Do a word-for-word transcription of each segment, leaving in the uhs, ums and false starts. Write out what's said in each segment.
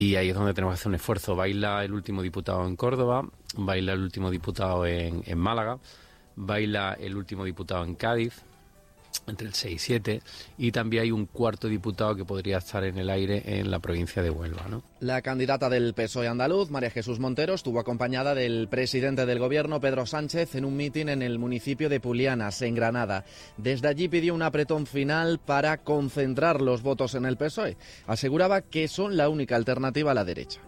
Y ahí es donde tenemos que hacer un esfuerzo. Baila el último diputado en Córdoba, baila el último diputado en, en Málaga, baila el último diputado en Cádiz, entre el seis y siete, y también hay un cuarto diputado que podría estar en el aire en la provincia de Huelva, ¿no? La candidata del P S O E andaluz, María Jesús Montero, estuvo acompañada del presidente del gobierno, Pedro Sánchez, en un mitin en el municipio de Pulianas, en Granada. Desde allí pidió un apretón final para concentrar los votos en el P S O E. Aseguraba que son la única alternativa a la derecha.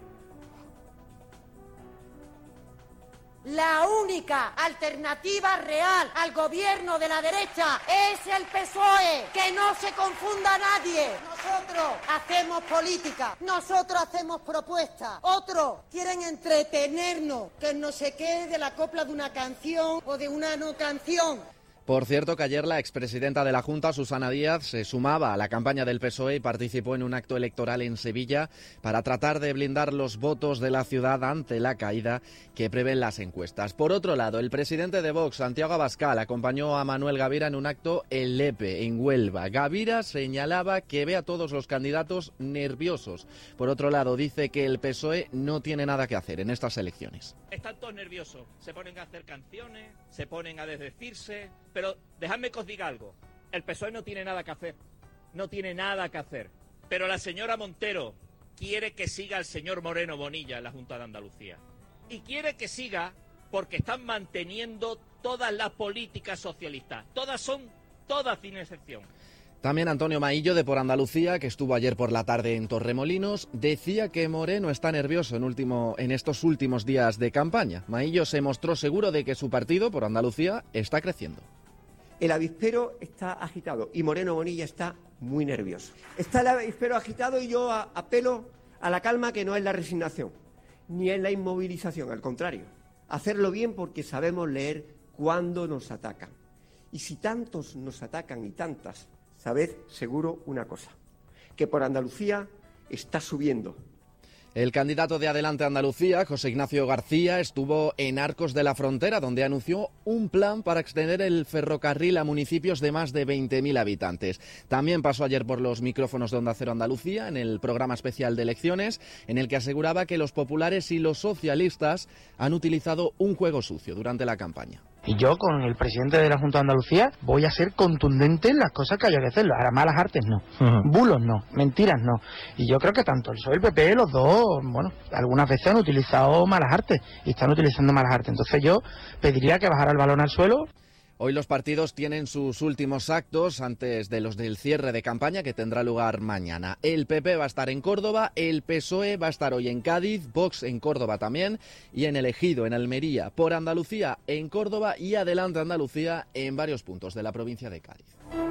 La única alternativa real al gobierno de la derecha es el P S O E. Que no se confunda nadie. Nosotros hacemos política, nosotros hacemos propuestas. Otros quieren entretenernos, que no se quede de la copla de una canción o de una no canción. Por cierto, que ayer la expresidenta de la Junta, Susana Díaz, se sumaba a la campaña del P S O E y participó en un acto electoral en Sevilla para tratar de blindar los votos de la ciudad ante la caída que prevén las encuestas. Por otro lado, el presidente de Vox, Santiago Abascal, acompañó a Manuel Gavira en un acto en Lepe, en Huelva. Gavira señalaba que ve a todos los candidatos nerviosos. Por otro lado, dice que el P S O E no tiene nada que hacer en estas elecciones. Están todos nerviosos, se ponen a hacer canciones, se ponen a desdecirse. Pero dejadme que os diga algo, el P S O E no tiene nada que hacer, no tiene nada que hacer. Pero la señora Montero quiere que siga el señor Moreno Bonilla en la Junta de Andalucía. Y quiere que siga porque están manteniendo todas las políticas socialistas. Todas son, todas sin excepción. También Antonio Maillo, de Por Andalucía, que estuvo ayer por la tarde en Torremolinos, decía que Moreno está nervioso en, último, en estos últimos días de campaña. Maillo se mostró seguro de que su partido, Por Andalucía, está creciendo. El avispero está agitado y Moreno Bonilla está muy nervioso. Está el avispero agitado y yo a, apelo a la calma, que no es la resignación, ni es la inmovilización, al contrario. Hacerlo bien porque sabemos leer cuándo nos atacan. Y si tantos nos atacan y tantas, sabed seguro una cosa, que Por Andalucía está subiendo. El candidato de Adelante Andalucía, José Ignacio García, estuvo en Arcos de la Frontera, donde anunció un plan para extender el ferrocarril a municipios de más de veinte mil habitantes. También pasó ayer por los micrófonos de Onda Cero Andalucía, en el programa especial de elecciones, en el que aseguraba que los populares y los socialistas han utilizado un juego sucio durante la campaña. Y yo, con el presidente de la Junta de Andalucía, voy a ser contundente en las cosas que haya que hacerlo. Ahora, malas artes no, uh-huh. Bulos no, mentiras no. Y yo creo que tanto el P S O E y el P P, los dos, bueno, algunas veces han utilizado malas artes y están utilizando malas artes. Entonces yo pediría que bajara el balón al suelo. Hoy los partidos tienen sus últimos actos antes de los del cierre de campaña, que tendrá lugar mañana. El P P va a estar en Córdoba, el P S O E va a estar hoy en Cádiz, Vox en Córdoba también, y en el Ejido, en Almería, Por Andalucía en Córdoba y Adelante Andalucía en varios puntos de la provincia de Cádiz.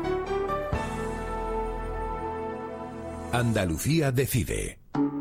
Andalucía decide.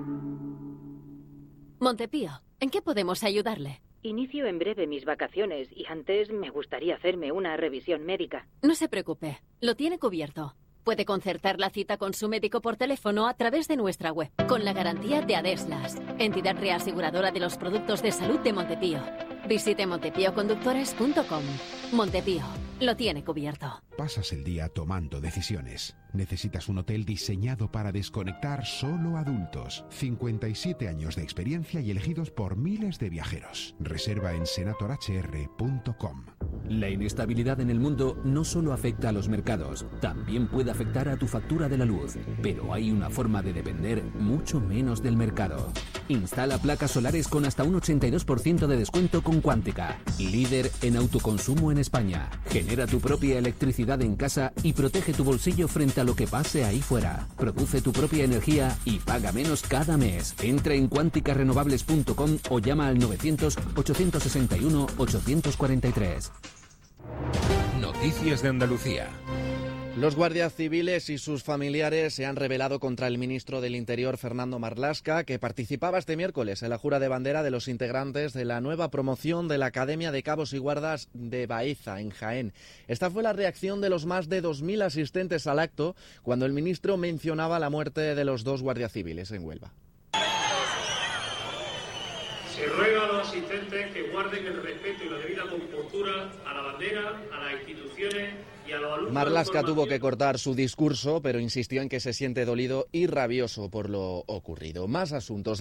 Montepío, ¿en qué podemos ayudarle? Inicio en breve mis vacaciones y antes me gustaría hacerme una revisión médica. No se preocupe, lo tiene cubierto. Puede concertar la cita con su médico por teléfono a través de nuestra web, con la garantía de Adeslas, entidad reaseguradora de los productos de salud de Montepío. Visite montepío conductores punto com. Montepío, lo tiene cubierto. Pasas el día tomando decisiones. Necesitas un hotel diseñado para desconectar solo adultos. cincuenta y siete años de experiencia y elegidos por miles de viajeros. Reserva en senator h r punto com. La inestabilidad en el mundo no solo afecta a los mercados, también puede afectar a tu factura de la luz. Pero hay una forma de depender mucho menos del mercado. Instala placas solares con hasta un ochenta y dos por ciento de descuento con Cuántica, líder en autoconsumo en España. Genera tu propia electricidad en casa y protege tu bolsillo frente a lo que pase ahí fuera. Produce tu propia energía y paga menos cada mes. Entra en cuántica renovables punto com o llama al novecientos, ochocientos sesenta y uno, ochocientos cuarenta y tres. Noticias de Andalucía. Los guardias civiles y sus familiares se han rebelado contra el ministro del Interior, Fernando Marlaska, que participaba este miércoles en la jura de bandera de los integrantes de la nueva promoción de la Academia de Cabos y Guardas de Baeza, en Jaén. Esta fue la reacción de los más de dos mil asistentes al acto cuando el ministro mencionaba la muerte de los dos guardias civiles en Huelva. Se ruega a los asistentes que guarden el respeto y la debida compostura a la bandera, a las instituciones y a los alumnos... Marlaska tuvo que cortar su discurso, pero insistió en que se siente dolido y rabioso por lo ocurrido. Más asuntos.